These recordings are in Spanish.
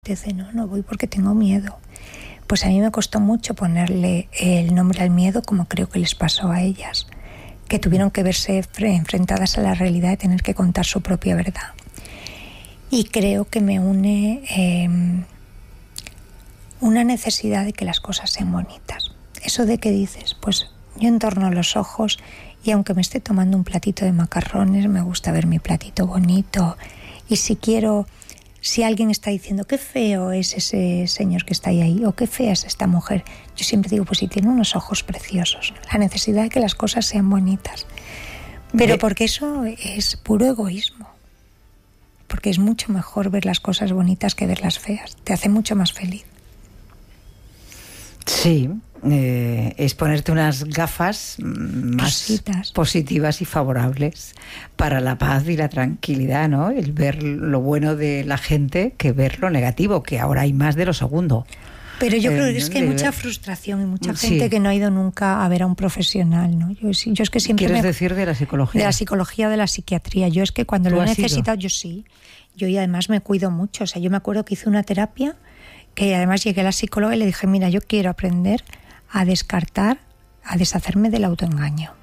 Dice, no voy porque tengo miedo. Pues a mí me costó mucho ponerle el nombre al miedo, como creo que les pasó a ellas, que tuvieron que verse enfrentadas a la realidad de tener que contar su propia verdad. Y creo que me une una necesidad de que las cosas sean bonitas. Eso de que dices, pues yo entorno los ojos y aunque me esté tomando un platito de macarrones, me gusta ver mi platito bonito. Y si alguien está diciendo qué feo es ese señor que está ahí o qué fea es esta mujer, yo siempre digo, pues si tiene unos ojos preciosos. La necesidad de que las cosas sean bonitas. Pero porque eso es puro egoísmo. Porque es mucho mejor ver las cosas bonitas que verlas feas. Te hace mucho más feliz. Sí, es ponerte unas gafas más positivas y favorables para la paz y la tranquilidad, ¿no? El ver lo bueno de la gente que ver lo negativo, que ahora hay más de lo segundo. Pero yo creo que es que hay mucha frustración y mucha gente que no ha ido nunca a ver a un profesional, ¿no? Yo es que siempre ¿Quieres decir de la psicología? De la psicología o de la psiquiatría. Yo es que cuando lo he necesitado, yo sí. Yo y además me cuido mucho. O sea, yo me acuerdo que hice una terapia que además llegué a la psicóloga y le dije, mira, yo quiero aprender a descartar, a deshacerme del autoengaño.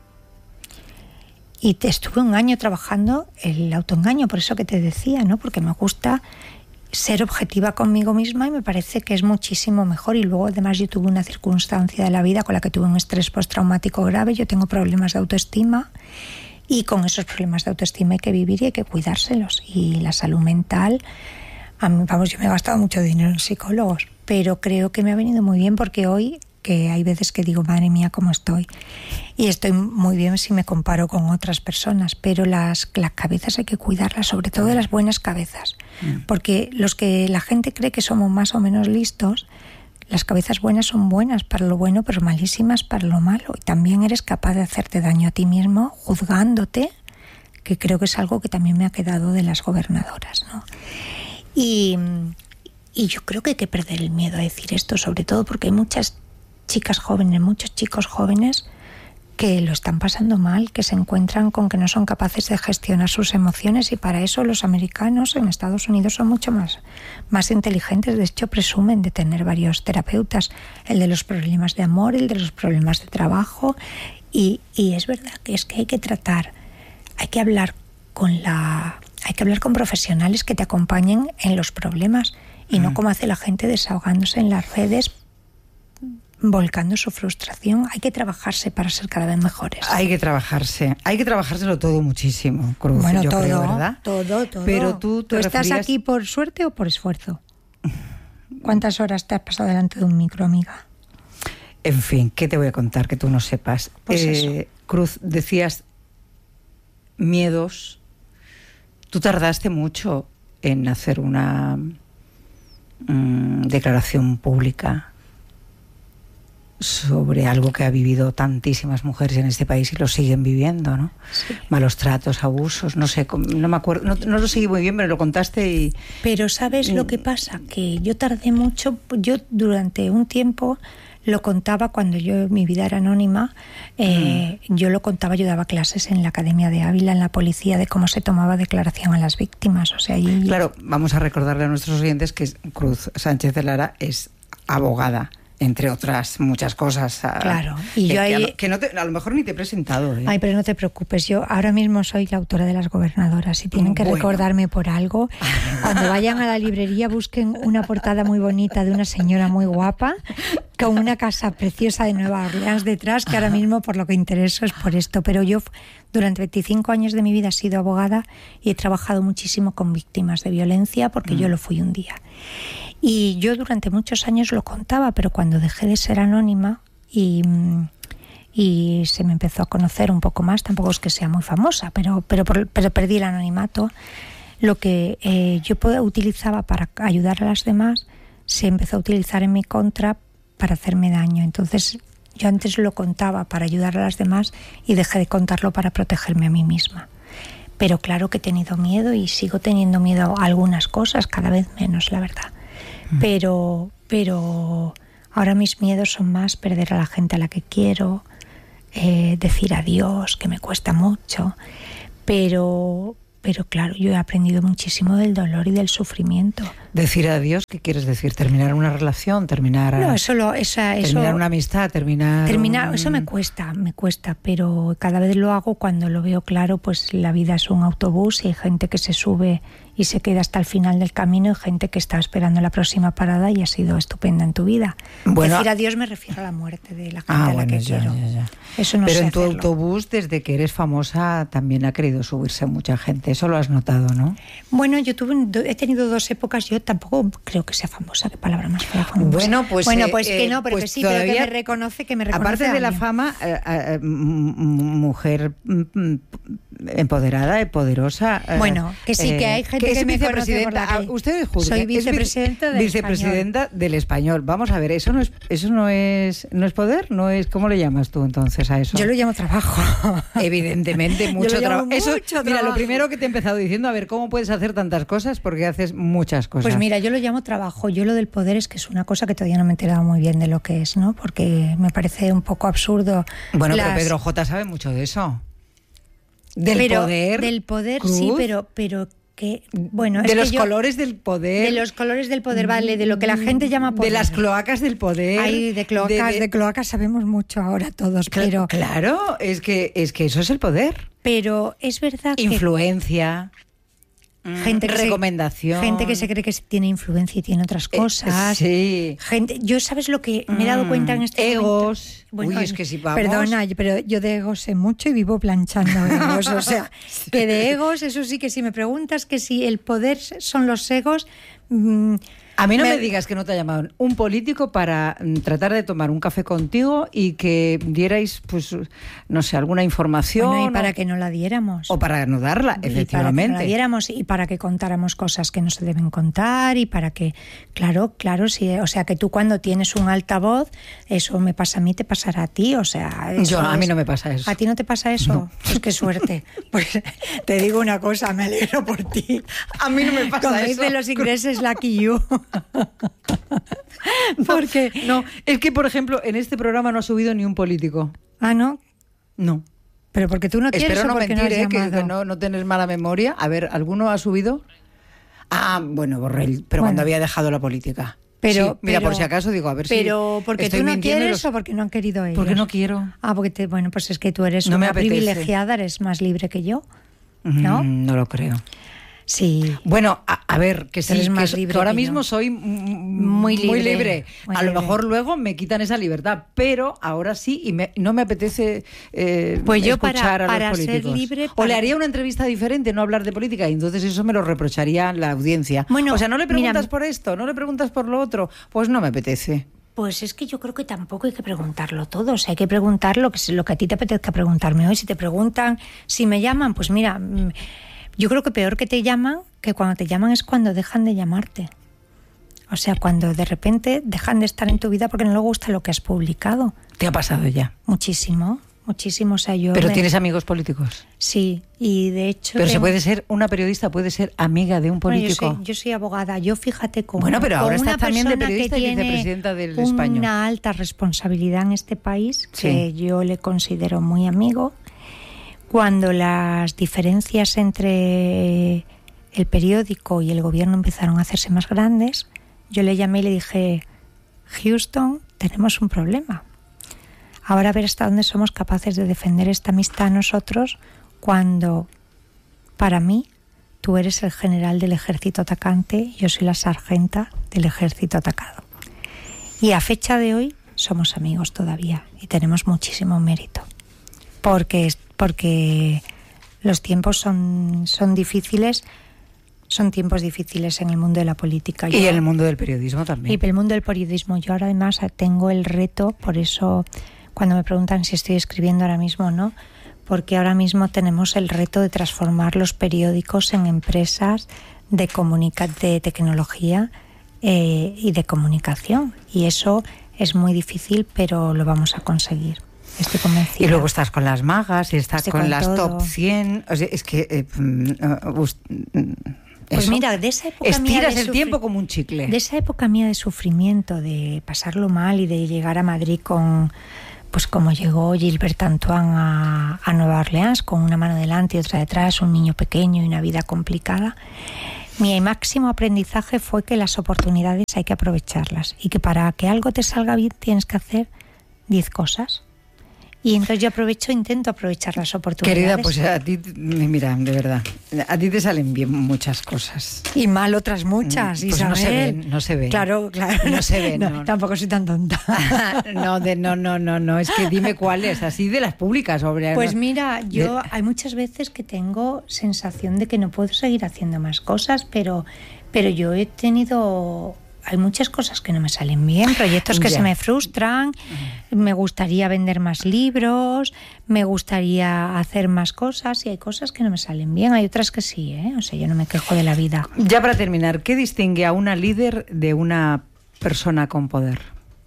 Y estuve un año trabajando el autoengaño, por eso que te decía, ¿no? Porque me gusta ser objetiva conmigo misma y me parece que es muchísimo mejor. Y luego además yo tuve una circunstancia de la vida con la que tuve un estrés postraumático grave, yo tengo problemas de autoestima y con esos problemas de autoestima hay que vivir y hay que cuidárselos. Y la salud mental, yo me he gastado mucho dinero en psicólogos, pero creo que me ha venido muy bien porque hoy, que hay veces que digo, madre mía, cómo estoy. Y estoy muy bien si me comparo con otras personas, pero las cabezas hay que cuidarlas, sobre todo de las buenas cabezas. Porque la gente cree que somos más o menos listos, las cabezas buenas son buenas para lo bueno, pero malísimas para lo malo. Y también eres capaz de hacerte daño a ti mismo, juzgándote, que creo que es algo que también me ha quedado de las gobernadoras, ¿no? Y yo creo que hay que perder el miedo a decir esto, sobre todo porque hay muchas chicas jóvenes, muchos chicos jóvenes que lo están pasando mal, que se encuentran con que no son capaces de gestionar sus emociones y para eso los americanos en Estados Unidos son mucho más inteligentes. De hecho, presumen de tener varios terapeutas, el de los problemas de amor, el de los problemas de trabajo y es verdad que es que hay que tratar, hay que hablar con profesionales que te acompañen en los problemas y no como hace la gente desahogándose en las redes, volcando su frustración. Hay que trabajarse para ser cada vez mejores. Hay que trabajárselo todo muchísimo, Cruz. Bueno, yo todo, creo, ¿verdad? Todo. Pero ¿tú estás aquí por suerte o por esfuerzo? ¿Cuántas horas te has pasado delante de un micro, amiga? En fin, ¿qué te voy a contar que tú no sepas? Pues eso. Cruz, decías miedos. Tú tardaste mucho en hacer una declaración pública sobre algo que ha vivido tantísimas mujeres en este país y lo siguen viviendo, ¿no? Sí. Malos tratos, abusos, no sé, no me acuerdo, no lo seguí muy bien, pero lo contaste y... Pero ¿sabes lo que pasa? Que yo tardé mucho, yo durante un tiempo lo contaba cuando mi vida era anónima, yo lo contaba, yo daba clases en la Academia de Ávila, en la policía, de cómo se tomaba declaración a las víctimas, o sea... Claro, vamos a recordarle a nuestros oyentes que Cruz Sánchez de Lara es abogada, entre otras muchas cosas. Claro, y yo a lo mejor ni te he presentado. Ay, pero no te preocupes, yo ahora mismo soy la autora de Las Gobernadoras. Si tienen que recordarme por algo, cuando vayan a la librería busquen una portada muy bonita de una señora muy guapa con una casa preciosa de Nueva Orleans detrás, que ahora mismo por lo que intereso es por esto. Pero yo durante 25 años de mi vida he sido abogada y he trabajado muchísimo con víctimas de violencia porque yo lo fui un día. Y yo durante muchos años lo contaba, pero cuando dejé de ser anónima y se me empezó a conocer un poco más, tampoco es que sea muy famosa, pero perdí el anonimato, lo que yo utilizaba para ayudar a las demás se empezó a utilizar en mi contra para hacerme daño. Entonces yo antes lo contaba para ayudar a las demás y dejé de contarlo para protegerme a mí misma. Pero claro que he tenido miedo y sigo teniendo miedo a algunas cosas, cada vez menos, la verdad. Pero ahora mis miedos son más perder a la gente a la que quiero, decir adiós, que me cuesta mucho, pero claro, yo he aprendido muchísimo del dolor y del sufrimiento. Decir adiós, ¿qué quieres decir? ¿Terminar una relación? ¿Terminar una amistad? Eso me cuesta, pero cada vez lo hago cuando lo veo claro, pues la vida es un autobús y hay gente que se sube y se queda hasta el final del camino y gente que está esperando la próxima parada y ha sido estupenda en tu vida. Bueno, decir adiós me refiero a la muerte de la gente a la que quiero. Ya. Eso no Pero sé en tu hacerlo. autobús, desde que eres famosa, también ha querido subirse mucha gente. Eso lo has notado, ¿no? Bueno, yo he tenido 2 épocas. Yo tampoco creo que sea famosa. ¿Qué palabra más fea? Famosa. Bueno, pues que no, pero pues que sí, todavía, pero que me reconoce. Aparte de la fama, mujer empoderada y poderosa. Bueno, que sí, que hay gente que me conoce por la calle. Usted juzga. Soy vicepresidenta del Español. Vamos a ver, eso no es poder, no es. ¿Cómo le llamas tú entonces a eso? Yo lo llamo trabajo. Evidentemente, mucho trabajo. Mira, lo primero que te he empezado diciendo, a ver, ¿cómo puedes hacer tantas cosas? Porque haces muchas cosas. Pues mira, yo lo llamo trabajo. Yo lo del poder es que es una cosa que todavía no me he enterado muy bien de lo que es, ¿no? Porque me parece un poco absurdo. Bueno, pero Pedro J. sabe mucho de eso. Del poder, Cruz, sí, pero que bueno, de los colores del poder. De los colores del poder, vale, de lo que la gente llama poder. De las cloacas del poder. Ay, de cloacas sabemos mucho ahora todos, pero claro, es que eso es el poder. Pero es verdad influencia. Gente recomendación. Gente que se cree que tiene influencia y tiene otras cosas. Sí. Yo sabes lo que me he dado cuenta en este egos. Bueno, uy, es que si vamos. Perdona, pero yo de egos sé mucho y vivo planchando egos. O sea, que de egos, eso sí que si me preguntas que si el poder son los egos. A mí no me digas que no te ha llamado un político para tratar de tomar un café contigo y que dierais, pues, no sé, alguna información. Bueno, y para que no la diéramos. O para no darla, efectivamente. Para que no la diéramos y para que contáramos cosas que no se deben contar y para que, claro, sí, o sea, que tú cuando tienes un altavoz, eso me pasa a mí, te pasará a ti, o sea. A mí no me pasa eso. ¿A ti no te pasa eso? No. Pues qué suerte. Pues te digo una cosa, me alegro por ti. A mí no me pasa como eso. Como dicen los ingleses, lucky you. Porque no, es que por ejemplo en este programa no ha subido ni un político. Ah, ¿no? No. Pero porque tú no quieres. Espero no mentir, que no tener mala memoria. A ver, ¿alguno ha subido? Ah, bueno, Borrell, pero cuando había dejado la política. Pero, sí, mira, por si acaso digo, a ver si. Pero porque tú no quieres o porque no han querido ellos. Porque no quiero. Ah, porque bueno, pues es que tú eres una privilegiada, eres más libre que yo, ¿no? No lo creo. Sí. Bueno, a ver, que sí, que ahora mismo soy muy libre. A lo mejor luego me quitan esa libertad, pero ahora sí y no me apetece pues yo escuchar a los políticos. Ser libre, o le haría una entrevista diferente, no hablar de política, y entonces eso me lo reprocharía la audiencia. Bueno, o sea, no le preguntas por esto, no le preguntas por lo otro, pues no me apetece. Pues es que yo creo que tampoco hay que preguntarlo todo. O sea, hay que preguntar lo que a ti te apetezca preguntarme hoy. Si te preguntan, si me llaman, pues mira. Yo creo que peor que te llaman, que cuando te llaman es cuando dejan de llamarte. O sea, cuando de repente dejan de estar en tu vida porque no les gusta lo que has publicado. ¿Te ha pasado ya? Muchísimo. O sea, ¿Pero tienes amigos políticos? Sí, y de hecho... Pero se puede ser, una periodista puede ser amiga de un político. Bueno, yo soy abogada. Yo fíjate cómo... Bueno, pero ahora estás también de periodista y vicepresidenta del Español. Una alta responsabilidad en este país, que yo le considero muy amigo. Cuando las diferencias entre el periódico y el gobierno empezaron a hacerse más grandes, yo le llamé y le dije, Houston, tenemos un problema. Ahora a ver hasta dónde somos capaces de defender esta amistad nosotros cuando, para mí, tú eres el general del ejército atacante, yo soy la sargenta del ejército atacado. Y a fecha de hoy somos amigos todavía y tenemos muchísimo mérito. Porque los tiempos son difíciles, son tiempos difíciles en el mundo de la política. Y en el mundo del periodismo también. Y en el mundo del periodismo. Yo ahora además tengo el reto, por eso cuando me preguntan si estoy escribiendo ahora mismo o no, porque ahora mismo tenemos el reto de transformar los periódicos en empresas de tecnología y de comunicación. Y eso es muy difícil, pero lo vamos a conseguir. Estoy convencida. Y luego estás con las magas y estás con las todo. top 100. O sea, es que... pues mira, de esa época estiras el tiempo como un chicle. De esa época mía de sufrimiento, de pasarlo mal y de llegar a Madrid con... Pues como llegó Gilbert Antoine a Nueva Orleans, con una mano delante y otra detrás, un niño pequeño y una vida complicada. Mi máximo aprendizaje fue que las oportunidades hay que aprovecharlas y que para que algo te salga bien tienes que hacer 10 cosas. Y entonces yo intento aprovechar las oportunidades. Querida, pues a ti, mira, de verdad, a ti te salen bien muchas cosas. Y mal otras muchas, pues Isabel. No se ven. Claro. No se ven. No, tampoco soy tan tonta. No, es que dime cuáles, así de las públicas, obviamente. Pues mira, hay muchas veces que tengo sensación de que no puedo seguir haciendo más cosas, pero yo he tenido... Hay muchas cosas que no me salen bien, proyectos que se me frustran, me gustaría vender más libros, me gustaría hacer más cosas y hay cosas que no me salen bien, hay otras que sí, ¿eh? O sea, yo no me quejo de la vida. Ya para terminar, ¿qué distingue a una líder de una persona con poder?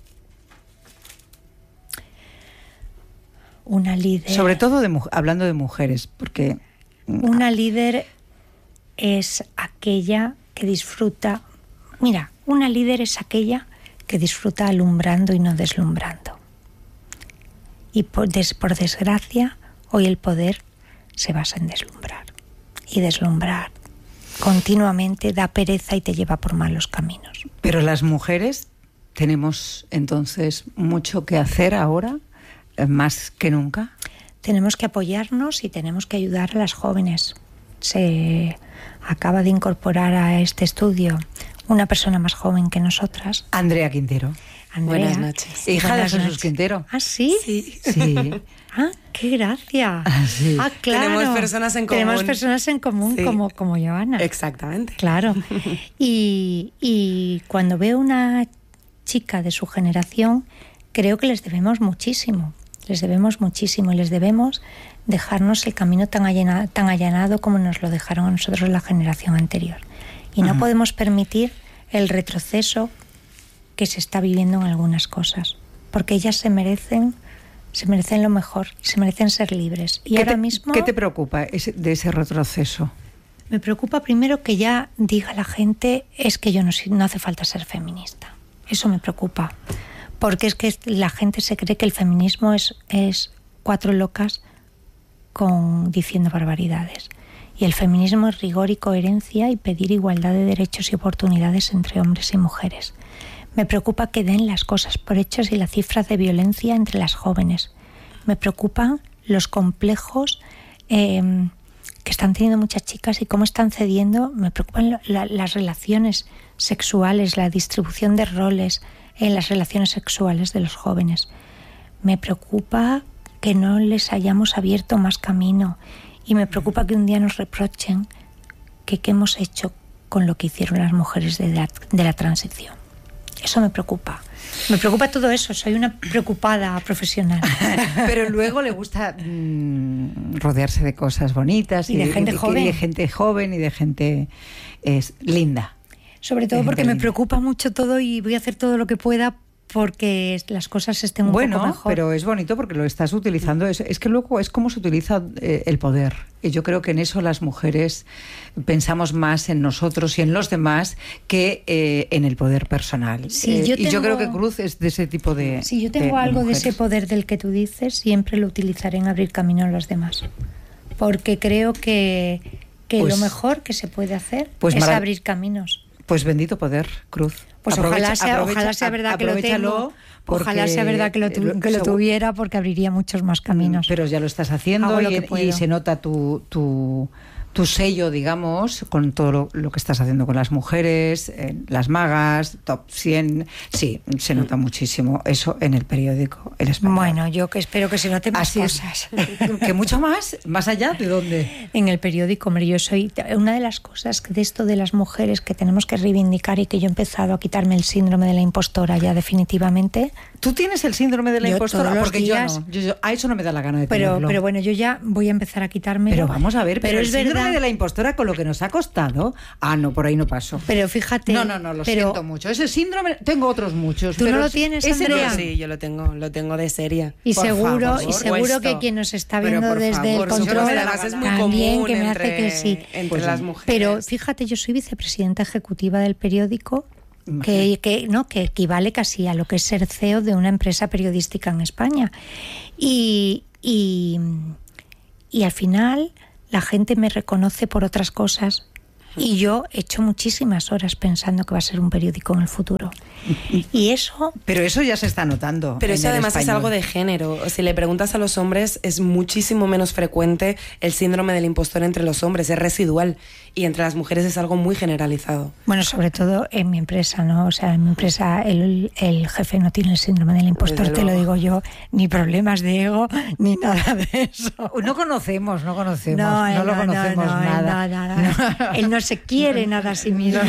Una líder... Sobre todo hablando de mujeres, porque... Una líder es aquella que disfruta... Mira, una líder es aquella que disfruta alumbrando y no deslumbrando. Y por desgracia, hoy el poder se basa en deslumbrar. Y deslumbrar continuamente da pereza y te lleva por malos caminos. Pero las mujeres tenemos entonces mucho que hacer ahora, más que nunca. Tenemos que apoyarnos y tenemos que ayudar a las jóvenes. Se acaba de incorporar a este estudio una persona más joven que nosotras. Andrea Quintero. Buenas noches. Hija de Jesús Quintero. ¿Ah, sí? Sí. Ah, qué gracia. Sí. Ah, claro. Tenemos personas en común. Tenemos personas en común, sí, como Joana. Exactamente. Claro. Y cuando veo una chica de su generación, creo que les debemos muchísimo. Les debemos muchísimo y les debemos dejarnos el camino tan allanado como nos lo dejaron a nosotros la generación anterior. Y no podemos permitir el retroceso que se está viviendo en algunas cosas, porque ellas se merecen lo mejor, se merecen ser libres. Y ahora mismo... ¿Qué te preocupa de ese retroceso? Me preocupa primero que ya diga la gente es que no hace falta ser feminista. Eso me preocupa, porque es que la gente se cree que el feminismo es 4 locas diciendo barbaridades. Y el feminismo es rigor y coherencia y pedir igualdad de derechos y oportunidades entre hombres y mujeres. Me preocupa que den las cosas por hechas y las cifras de violencia entre las jóvenes. Me preocupan los complejos que están teniendo muchas chicas y cómo están cediendo. Me preocupan las relaciones sexuales, la distribución de roles en las relaciones sexuales de los jóvenes. Me preocupa que no les hayamos abierto más camino. Y me preocupa que un día nos reprochen qué hemos hecho con lo que hicieron las mujeres de la transición. Eso me preocupa. Me preocupa todo eso. Soy una preocupada profesional. Pero luego le gusta rodearse de cosas bonitas y de gente joven. Y de gente joven y de gente linda. Sobre todo porque me preocupa mucho todo y voy a hacer todo lo que pueda porque las cosas estén un poco mejor. Bueno, pero es bonito porque lo estás utilizando. Es que luego es como se utiliza el poder. Y yo creo que en eso las mujeres pensamos más en nosotros y en los demás que en el poder personal. Sí, y yo creo que Cruz es de ese tipo de Sí, yo tengo algo de ese poder del que tú dices, siempre lo utilizaré en abrir camino a los demás. Porque creo que pues, lo mejor que se puede hacer es abrir caminos. Pues bendito poder, Cruz. Pues ojalá sea verdad que lo tengo. Ojalá sea verdad que lo tuviera, porque abriría muchos más caminos. Pero ya lo estás haciendo y se nota tu sello, digamos, con todo lo que estás haciendo con las mujeres, las magas, top 100. Sí, se nota muchísimo eso en el periódico El Español. Bueno, yo que espero que se noten más cosas. ¿Que mucho más? ¿Más allá? ¿De dónde? En el periódico, hombre, yo soy una de las cosas de esto de las mujeres que tenemos que reivindicar y que yo he empezado a quitarme el síndrome de la impostora ya definitivamente. ¿Tú tienes el síndrome de la impostora? Porque días, yo a eso no me da la gana de tenerlo. Pero bueno, yo ya voy a empezar a quitármelo. Pero vamos a ver, pero es el síndrome verdad de la impostora con lo que nos ha costado. No, por ahí no paso. Pero fíjate. No, lo siento mucho. Ese síndrome, tengo otros muchos. ¿Tú no lo tienes, Andrea? Sí, yo lo tengo de serie. Y seguro que quien nos está viendo desde el control es muy también común que me hace que sí. Entre las mujeres. Pero fíjate, yo soy vicepresidenta ejecutiva del periódico. Que equivale casi a lo que es ser CEO de una empresa periodística en España. Y al final la gente me reconoce por otras cosas Y yo he hecho muchísimas horas pensando que va a ser un periódico en el futuro. Y eso... Pero eso ya se está notando. Pero eso además español. es algo de género. Si le preguntas a los hombres, es muchísimo menos frecuente el síndrome del impostor entre los hombres, es residual. Y entre las mujeres es algo muy generalizado. Bueno, sobre todo en mi empresa, ¿no? O sea, en mi empresa el jefe no tiene el síndrome del impostor, te lo digo yo, ni problemas de ego, ni nada de eso. No lo conocemos nada. Él no se quiere nada a sí mismo.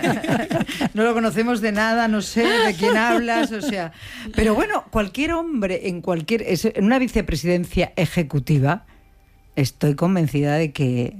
No lo conocemos de nada, no sé de quién hablas, o sea. Pero bueno, cualquier hombre en una vicepresidencia ejecutiva, estoy convencida de que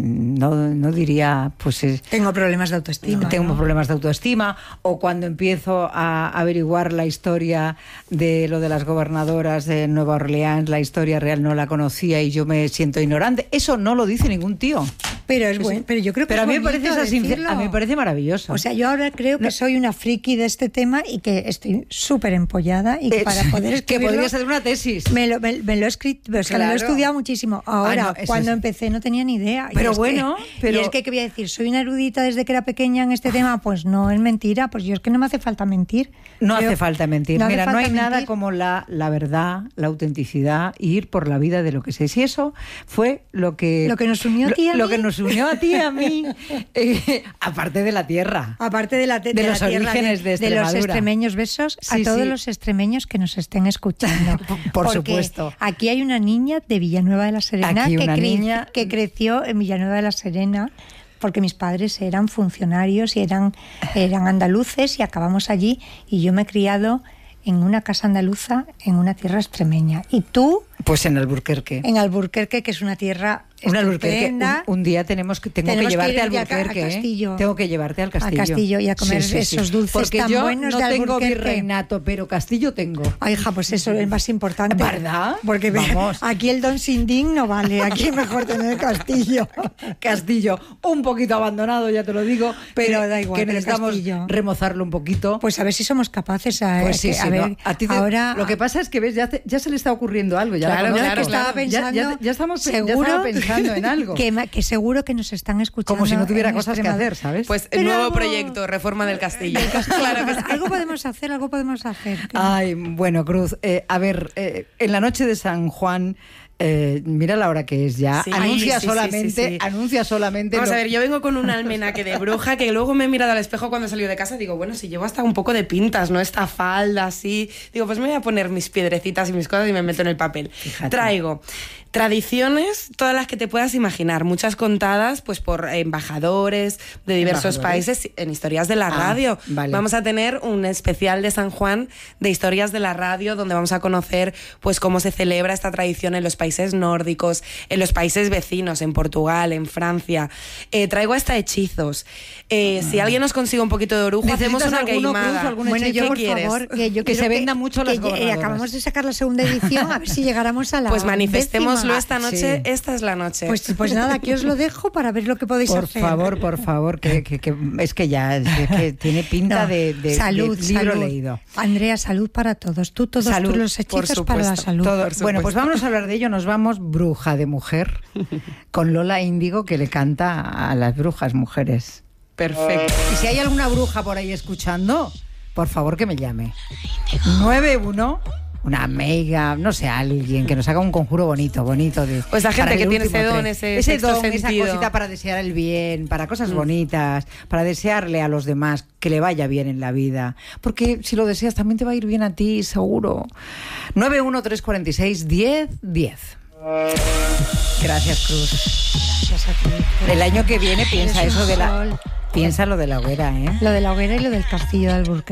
no diría, pues tengo problemas de autoestima. Tengo problemas de autoestima, o cuando empiezo a averiguar la historia de lo de las gobernadoras de Nueva Orleans, la historia real no la conocía y yo me siento ignorante. Eso no lo dice ningún tío. Pero es bueno, pero yo creo que pero es a mí me parece decirlo. a mí me parece maravilloso. O sea, yo ahora creo que soy una friki de este tema y que estoy súper empollada y que para poder escribirlo, que podrías hacer una tesis. Me lo he escrito, o sea, me lo he estudiado muchísimo. Ahora, cuando empecé no tenía ni idea. Pero bueno, y es que, ¿qué voy a decir? ¿Soy una erudita desde que era pequeña en este tema? Pues no, es mentira. Pues yo es que no me hace falta mentir. No hace falta mentir. Mira, no hay nada como la verdad, la autenticidad y ir por la vida de lo que sé. Si eso fue lo que nos unió a ti a mí. Lo que nos unió a ti a mí, aparte de la tierra. Aparte de los la orígenes tierra, de los extremeños. Besos a todos los extremeños que nos estén escuchando. Por supuesto. Aquí hay una niña de Villanueva de la Serena que creció en Villanueva de la Serena, porque mis padres eran funcionarios y eran andaluces y acabamos allí, y yo me he criado en una casa andaluza en una tierra extremeña. ¿Y tú? Pues en Alburquerque. En Alburquerque, que es una tierra estupenda. Un día tengo que llevarte a Alburquerque. Castillo. Tengo que llevarte al Castillo. Al Castillo y a comer esos dulces porque tan buenos de Alburquerque. Porque yo no tengo virreinato, pero Castillo tengo. Ay, hija, pues eso es más importante. ¿Verdad? Porque vamos, aquí el Don Sindín no vale. Aquí es mejor tener Castillo. Castillo, un poquito abandonado, ya te lo digo. Pero da igual. Que necesitamos remozarlo un poquito. Pues a ver si somos capaces. Pues sí, a ver, ahora... Lo que pasa es que, ves, ya se le está ocurriendo algo. Claro, que estaba pensando, ya estaba pensando en algo. Que seguro que nos están escuchando. Como si no tuviera cosas que hacer, ¿sabes? Pues el nuevo proyecto, reforma del Castillo. Claro que algo podemos hacer. Ay, bueno, Cruz, a ver, en la noche de San Juan... mira la hora que es ya. Sí, anuncia solamente. Vamos a ver, yo vengo con un almenaque de bruja que luego me he mirado al espejo cuando salí de casa y digo, bueno, si llevo hasta un poco de pintas, ¿no? Esta falda así. Digo, pues me voy a poner mis piedrecitas y mis cosas y me meto en el papel. Fíjate. Traigo tradiciones, todas las que te puedas imaginar, muchas contadas pues por embajadores de diversos países en historias de la radio. Vale. Vamos a tener un especial de San Juan de historias de la radio donde vamos a conocer pues cómo se celebra esta tradición en los países nórdicos, en los países vecinos, en Portugal, en Francia. Traigo hasta hechizos. Si alguien nos consigue un poquito de orujo, hacemos una queimada. Bueno, yo por favor, que se venda mucho las gobernadoras. Acabamos de sacar la segunda edición, a ver si llegáramos a la pues manifestémoslo esta noche, sí. Esta es la noche. Pues nada, aquí os lo dejo para ver lo que podéis hacer. Por favor, que es que ya que tiene pinta de salud, libro leído. Andrea, salud para todos. Tú los hechizos para la salud. Bueno, pues vamos a hablar de ello. Nos vamos bruja de mujer con Lola Índigo, que le canta a las brujas mujeres. Perfecto. Y si hay alguna bruja por ahí escuchando, por favor que me llame. 91 una amiga, no sé, alguien que nos haga un conjuro bonito de... Pues la gente que tiene ese don, ese don, sentido. Esa cosita para desear el bien, para cosas bonitas, para desearle a los demás que le vaya bien en la vida. Porque si lo deseas también te va a ir bien a ti, seguro. 913461010. Gracias, Cruz. Gracias a ti. El año que viene piensa eso de la... Piensa lo de la hoguera, ¿eh? Lo de la hoguera y lo del castillo de Alburquerque.